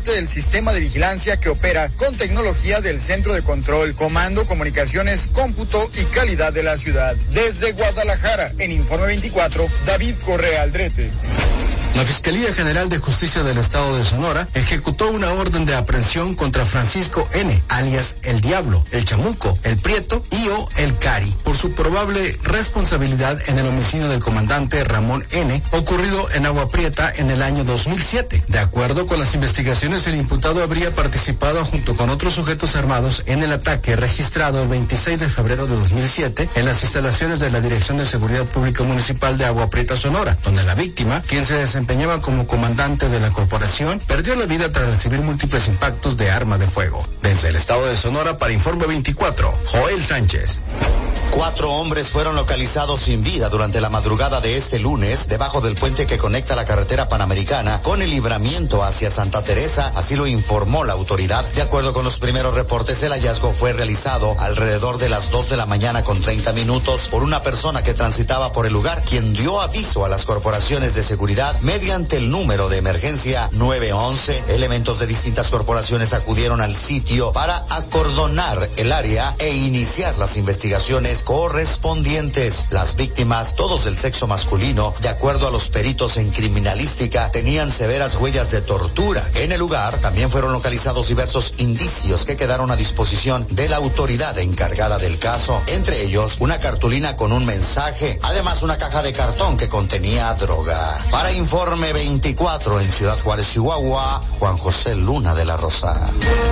parte del sistema de vigilancia que opera con tecnología del Centro de Control, Comando, Comunicaciones, Cómputo y Calidad de la ciudad. Desde Guadalajara, en Informe 24, David Correa Aldrete. La Fiscalía General de Justicia del Estado de Sonora ejecutó una orden de aprehensión contra Francisco N., alias El Diablo, El Chamuco, El Prieto y o El Cari, por su probable responsabilidad en el homicidio del comandante Ramón N., ocurrido en Agua Prieta en el año 2007. De acuerdo con las investigaciones, el imputado habría participado junto con otros sujetos armados en el ataque registrado el 26 de febrero de 2007 en las instalaciones de la Dirección de Seguridad Pública Municipal de Agua Prieta, Sonora, donde la víctima, quien se desempeñaba como comandante de la corporación, perdió la vida tras recibir múltiples impactos de arma de fuego. Desde el estado de Sonora, para Informe 24, Joel Sánchez. 4 hombres fueron localizados sin vida durante la madrugada de este lunes debajo del puente que conecta la carretera panamericana con el libramiento hacia Santa Teresa, así lo informó la autoridad. De acuerdo con los primeros reportes, el hallazgo fue realizado alrededor de las 2 de la mañana con 30 minutos por una persona que transitaba por el lugar, quien dio aviso a las corporaciones de seguridad mediante el número de emergencia 911. Elementos de distintas corporaciones acudieron al sitio para acordonar el área e iniciar las investigaciones correspondientes. Las víctimas, todos del sexo masculino, de acuerdo a los peritos en criminalística, tenían severas huellas de tortura. En el lugar también fueron localizados diversos indicios que quedaron a disposición de la autoridad encargada del caso, entre ellos una cartulina con un mensaje, además una caja de cartón que contenía droga. Para Informe 24 en Ciudad Juárez, Chihuahua, Juan José Luna de la Rosa.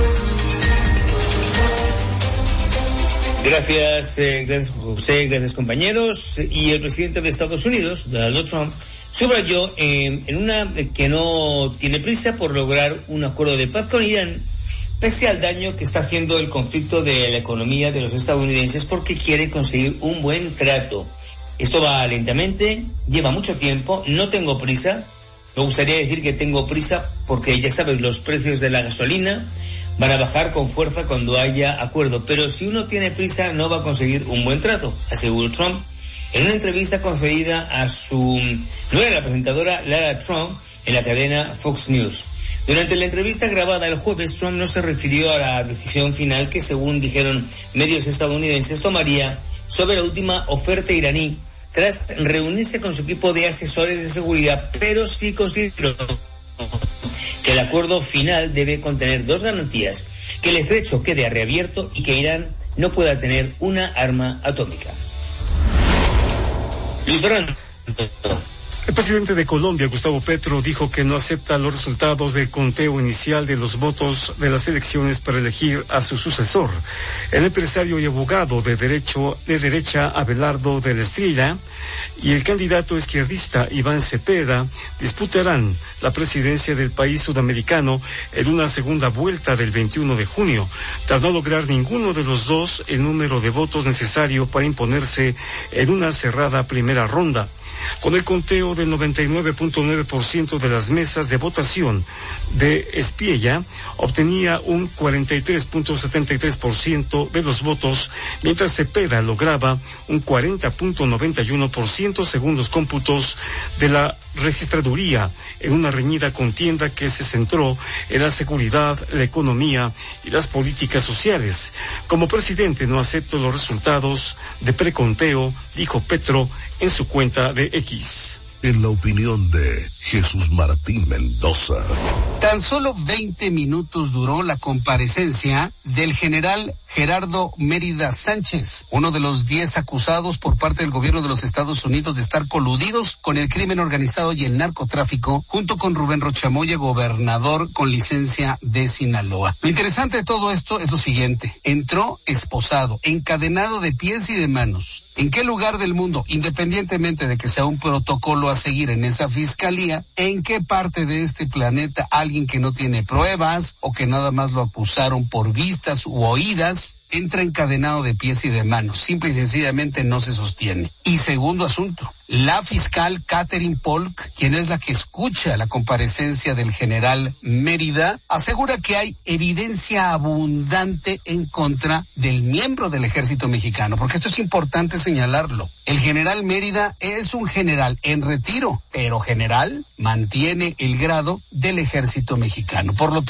Gracias, gracias José, gracias compañeros. Y el presidente de Estados Unidos, Donald Trump, subrayó en una que no tiene prisa por lograr un acuerdo de paz con Irán, pese al daño que está haciendo el conflicto de la economía de los estadounidenses, porque quiere conseguir un buen trato. Esto va lentamente, lleva mucho tiempo, no tengo prisa. Me gustaría decir que tengo prisa porque, ya sabes, los precios de la gasolina van a bajar con fuerza cuando haya acuerdo. Pero si uno tiene prisa, no va a conseguir un buen trato, aseguró Trump en una entrevista concedida a su nueva, la presentadora Lara Trump, en la cadena Fox News. Durante la entrevista grabada el jueves, Trump no se refirió a la decisión final que, según dijeron medios estadounidenses, tomaría sobre la última oferta iraní, tras reunirse con su equipo de asesores de seguridad, pero sí consideró que el acuerdo final debe contener 2 garantías: que el estrecho quede reabierto y que Irán no pueda tener una arma atómica. Luis Fernando. El presidente de Colombia, Gustavo Petro, dijo que no acepta los resultados del conteo inicial de los votos de las elecciones para elegir a su sucesor. El empresario y abogado de derecha Abelardo de la Estrella y el candidato izquierdista Iván Cepeda disputarán la presidencia del país sudamericano en una segunda vuelta del 21 de junio, tras no lograr ninguno de los dos el número de votos necesario para imponerse en una cerrada primera ronda. Con el conteo del 99.9% de las mesas de votación de Espiella, obtenía un 43.73% de los votos, mientras Cepeda lograba un 40.91% según los cómputos de la registraduría, en una reñida contienda que se centró en la seguridad, la economía y las políticas sociales. Como presidente no acepto los resultados de preconteo, dijo Petro en su cuenta de X. En la opinión de Jesús Martín Mendoza. Tan solo 20 minutos duró la comparecencia del general Gerardo Mérida Sánchez, uno de los 10 acusados por parte del gobierno de los Estados Unidos de estar coludidos con el crimen organizado y el narcotráfico, junto con Rubén Rochamoya, gobernador con licencia de Sinaloa. Lo interesante de todo esto es lo siguiente: entró esposado, encadenado de pies y de manos. ¿En qué lugar del mundo, independientemente de que sea un protocolo a seguir en esa fiscalía, en qué parte de este planeta alguien que no tiene pruebas o que nada más lo acusaron por vistas u oídas entra encadenado de pies y de manos? Simple y sencillamente no se sostiene. Y segundo asunto, la fiscal Catherine Polk, quien es la que escucha la comparecencia del general Mérida, asegura que hay evidencia abundante en contra del miembro del ejército mexicano, porque esto es importante señalarlo. El general Mérida es un general en retiro, pero general, mantiene el grado del ejército mexicano. Por lo